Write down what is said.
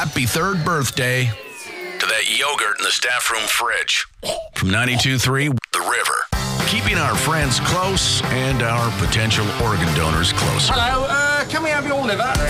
happy third birthday to that yogurt in the staff room fridge. From 92.3, The River. Keeping our friends close and our potential organ donors closer. Hello, can we have your liver?